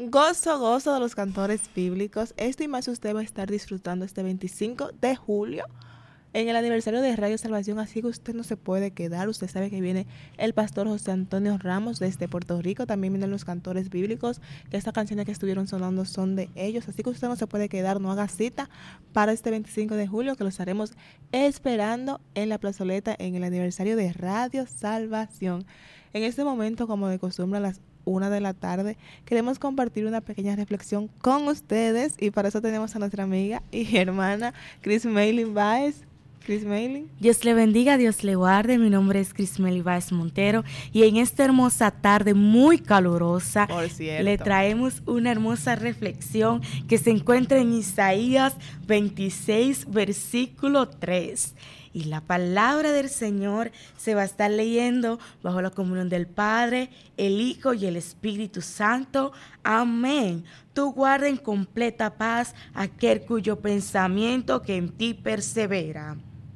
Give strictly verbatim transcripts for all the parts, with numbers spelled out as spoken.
Gozo, gozo de los cantores bíblicos. Esto y más usted va a estar disfrutando este veinticinco de julio en el aniversario de Radio Salvación, así que usted no se puede quedar. Usted sabe que viene el pastor José Antonio Ramos desde Puerto Rico, también vienen los cantores bíblicos, que estas canciones que estuvieron sonando son de ellos, así que usted no se puede quedar, no haga cita para este veinticinco de julio, que lo estaremos esperando en la plazoleta en el aniversario de Radio Salvación. En este momento, como de costumbre, a las una de la tarde, queremos compartir una pequeña reflexión con ustedes y para eso tenemos a nuestra amiga y hermana Chris Maylin Báez. Chris Maylin. Dios le bendiga, Dios le guarde. Mi nombre es Chris Maylin Báez Montero y en esta hermosa tarde muy calurosa le traemos una hermosa reflexión que se encuentra en Isaías veintiséis, versículo tres. Y la palabra del Señor se va a estar leyendo bajo la comunión del Padre, el Hijo y el Espíritu Santo. Amén. Tú guarda en completa paz aquel cuyo pensamiento que en ti persevera.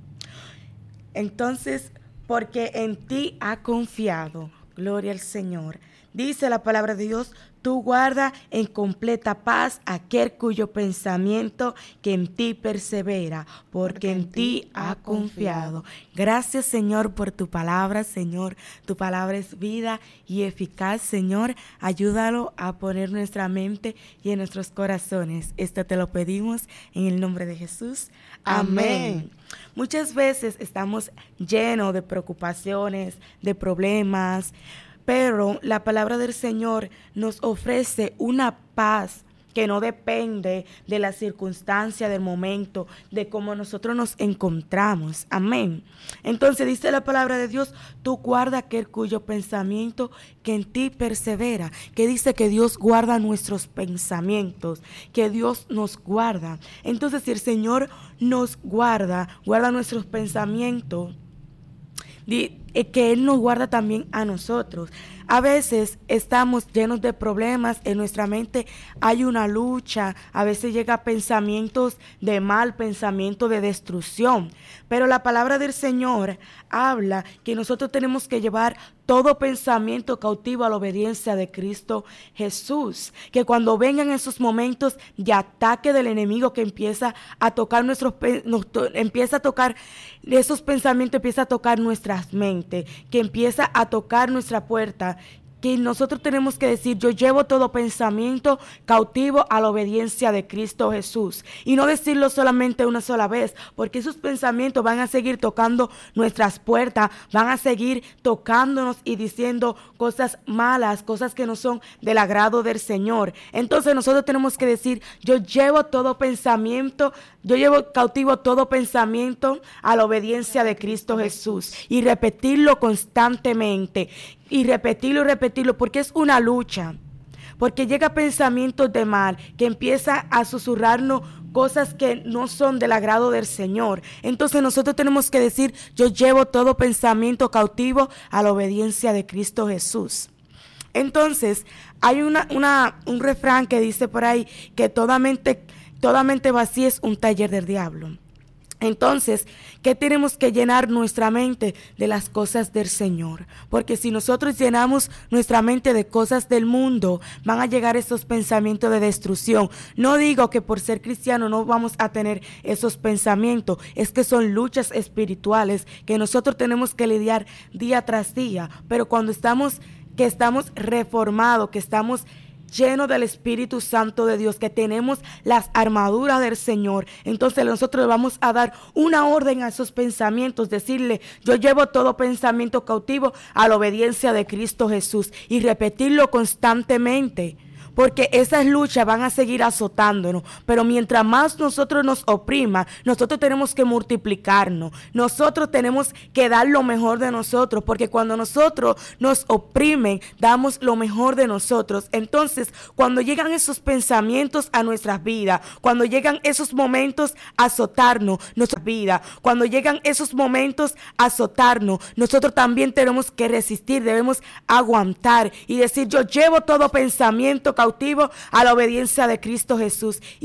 Entonces, porque en ti ha confiado. Gloria al Señor. Dice la palabra de Dios, tú guarda en completa paz aquel cuyo pensamiento que en ti persevera, porque, porque en ti ha confiado. Gracias, Señor, por tu palabra, Señor. Tu palabra es vida y eficaz, Señor. Ayúdalo a poner nuestra mente y en nuestros corazones. Esto te lo pedimos en el nombre de Jesús. Amén. Amén. Muchas veces estamos llenos de preocupaciones, de problemas, pero la palabra del Señor nos ofrece una paz que no depende de la circunstancia del momento, de cómo nosotros nos encontramos. Amén. Entonces dice la palabra de Dios, tú guarda aquel cuyo pensamiento que en ti persevera, que dice que Dios guarda nuestros pensamientos, que Dios nos guarda. Entonces si el Señor nos guarda, guarda nuestros pensamientos, que Él nos guarda también a nosotros. A veces estamos llenos de problemas, en nuestra mente hay una lucha, a veces llega pensamientos de mal, pensamientos de destrucción, pero la palabra del Señor habla que nosotros tenemos que llevar todo pensamiento cautivo a la obediencia de Cristo Jesús, que cuando vengan esos momentos de ataque del enemigo que empieza a tocar nuestros, nos, empieza a tocar esos pensamientos, empieza a tocar nuestras mentes, que empieza a tocar nuestra puerta, que nosotros tenemos que decir, yo llevo todo pensamiento cautivo a la obediencia de Cristo Jesús. Y no decirlo solamente una sola vez, porque esos pensamientos van a seguir tocando nuestras puertas, van a seguir tocándonos y diciendo cosas malas, cosas que no son del agrado del Señor. Entonces nosotros tenemos que decir, yo llevo todo pensamiento, yo llevo cautivo todo pensamiento a la obediencia de Cristo Jesús. Y repetirlo constantemente. Y repetirlo y repetirlo, porque es una lucha, porque llega pensamientos de mal, que empieza a susurrarnos cosas que no son del agrado del Señor. Entonces nosotros tenemos que decir, yo llevo todo pensamiento cautivo a la obediencia de Cristo Jesús. Entonces hay una, una, un refrán que dice por ahí, que toda mente, toda mente vacía es un taller del diablo. Entonces, ¿qué tenemos que llenar nuestra mente? De las cosas del Señor. Porque si nosotros llenamos nuestra mente de cosas del mundo, van a llegar esos pensamientos de destrucción. No digo que por ser cristiano no vamos a tener esos pensamientos. Es que son luchas espirituales que nosotros tenemos que lidiar día tras día. Pero cuando estamos, que estamos reformados, que estamos lleno del Espíritu Santo de Dios, que tenemos las armaduras del Señor, entonces nosotros le vamos a dar una orden a esos pensamientos, decirle, yo llevo todo pensamiento cautivo a la obediencia de Cristo Jesús, y repetirlo constantemente. Porque esas luchas van a seguir azotándonos, pero mientras más nosotros nos oprima, nosotros tenemos que multiplicarnos, nosotros tenemos que dar lo mejor de nosotros, porque cuando nosotros nos oprimen, damos lo mejor de nosotros. Entonces, cuando llegan esos pensamientos a nuestras vidas, cuando llegan esos momentos a azotarnos nuestra vida, cuando llegan esos momentos a azotarnos, nosotros también tenemos que resistir, debemos aguantar y decir, yo llevo todo pensamiento cautivo a la obediencia de Cristo Jesús.